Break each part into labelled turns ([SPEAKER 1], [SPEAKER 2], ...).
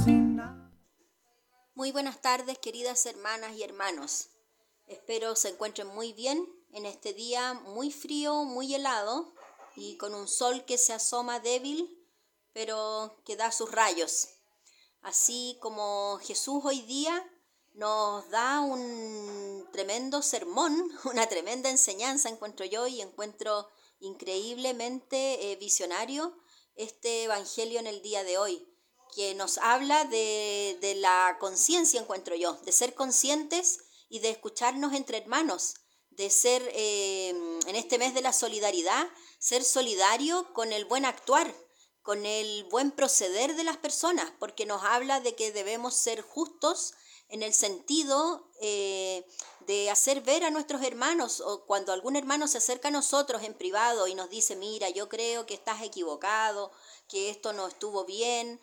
[SPEAKER 1] Muy buenas tardes, queridas hermanas y hermanos. Espero se encuentren muy bien en este día muy frío, muy helado y con un sol que se asoma débil, pero que da sus rayos. Así como Jesús hoy día nos da un tremendo sermón, una tremenda enseñanza, encuentro yo, y encuentro increíblemente visionario este evangelio en el día de hoy, que nos habla de la conciencia, encuentro yo, de ser conscientes y de escucharnos entre hermanos, de ser, en este mes de la solidaridad, ser solidario con el buen actuar, con el buen proceder de las personas, porque nos habla de que debemos ser justos en el sentido de hacer ver a nuestros hermanos, o cuando algún hermano se acerca a nosotros en privado y nos dice, mira, yo creo que estás equivocado, que esto no estuvo bien,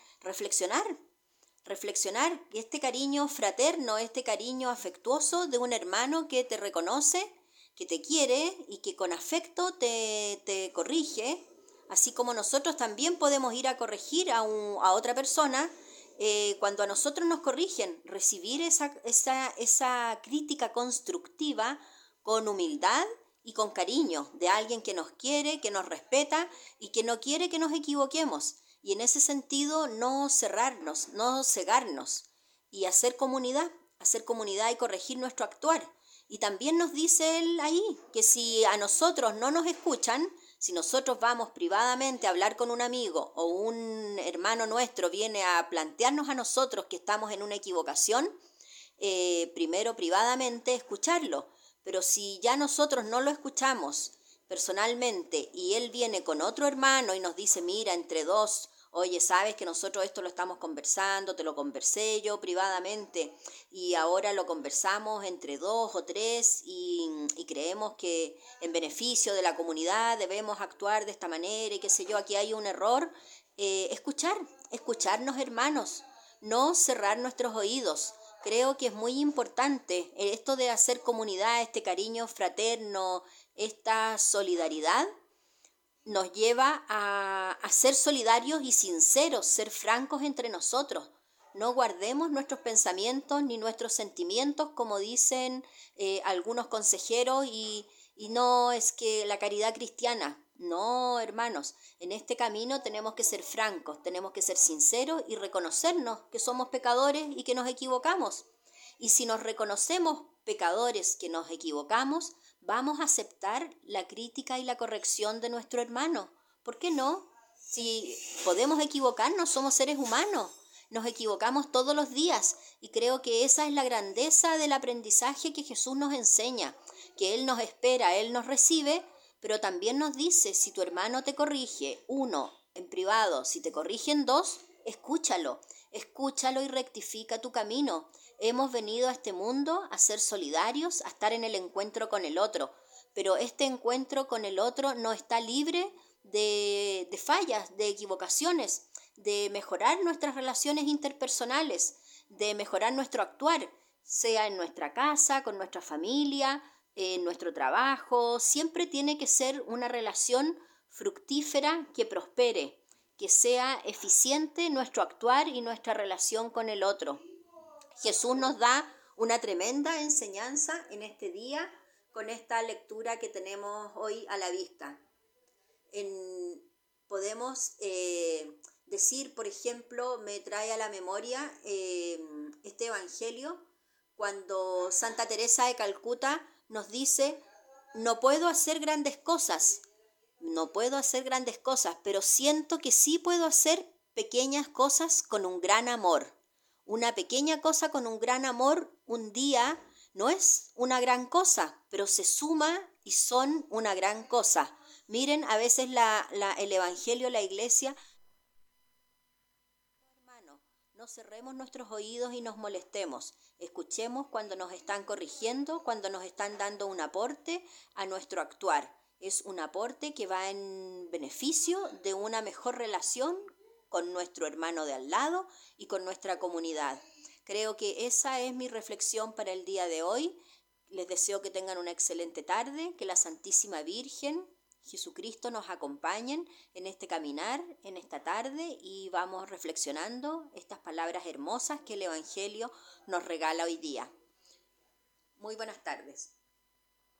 [SPEAKER 1] reflexionar este cariño fraterno, este cariño afectuoso de un hermano que te reconoce, que te quiere y que con afecto te corrige, así como nosotros también podemos ir a corregir a otra persona. Cuando a nosotros nos corrigen, recibir esa crítica constructiva con humildad y con cariño de alguien que nos quiere, que nos respeta y que no quiere que nos equivoquemos. Y en ese sentido no cerrarnos, no cegarnos y hacer comunidad y corregir nuestro actuar. Y también nos dice él ahí que si a nosotros no nos escuchan, si nosotros vamos privadamente a hablar con un amigo o un hermano nuestro viene a plantearnos a nosotros que estamos en una equivocación, primero privadamente escucharlo. Pero si ya nosotros no lo escuchamos personalmente y él viene con otro hermano y nos dice, mira, entre dos, oye, sabes que nosotros esto lo estamos conversando, te lo conversé yo privadamente y ahora lo conversamos entre dos o tres y creemos que en beneficio de la comunidad debemos actuar de esta manera y qué sé yo, aquí hay un error. Escucharnos hermanos, no cerrar nuestros oídos. Creo que es muy importante esto de hacer comunidad, este cariño fraterno, esta solidaridad nos lleva a ser solidarios y sinceros, ser francos entre nosotros. No guardemos nuestros pensamientos ni nuestros sentimientos, como dicen algunos consejeros, y no es que la caridad cristiana. No, hermanos, en este camino tenemos que ser francos, tenemos que ser sinceros y reconocernos que somos pecadores y que nos equivocamos. Y si nos reconocemos pecadores que nos equivocamos, vamos a aceptar la crítica y la corrección de nuestro hermano. ¿Por qué no? Si podemos equivocarnos, somos seres humanos. Nos equivocamos todos los días y creo que esa es la grandeza del aprendizaje que Jesús nos enseña, que Él nos espera, Él nos recibe, pero también nos dice, si tu hermano te corrige, uno, en privado, si te corrigen dos, escúchalo y rectifica tu camino. Hemos venido a este mundo a ser solidarios, a estar en el encuentro con el otro, pero este encuentro con el otro no está libre de fallas, de equivocaciones, de mejorar nuestras relaciones interpersonales, de mejorar nuestro actuar, sea en nuestra casa, con nuestra familia, en nuestro trabajo. Siempre tiene que ser una relación fructífera que prospere, que sea eficiente nuestro actuar y nuestra relación con el otro. Jesús nos da una tremenda enseñanza en este día con esta lectura que tenemos hoy a la vista. Podemos decir, por ejemplo, me trae a la memoria este evangelio cuando Santa Teresa de Calcuta nos dice, no puedo hacer grandes cosas, pero siento que sí puedo hacer pequeñas cosas con un gran amor. Una pequeña cosa con un gran amor un día no es una gran cosa, pero se suma y son una gran cosa. Miren, a veces el Evangelio, la Iglesia, hermano, no cerremos nuestros oídos y nos molestemos. Escuchemos cuando nos están corrigiendo, cuando nos están dando un aporte a nuestro actuar. Es un aporte que va en beneficio de una mejor relación con nuestro hermano de al lado y con nuestra comunidad. Creo que esa es mi reflexión para el día de hoy. Les deseo que tengan una excelente tarde, que la Santísima Virgen Jesucristo nos acompañen en este caminar, en esta tarde, y vamos reflexionando estas palabras hermosas que el Evangelio nos regala hoy día. Muy buenas tardes.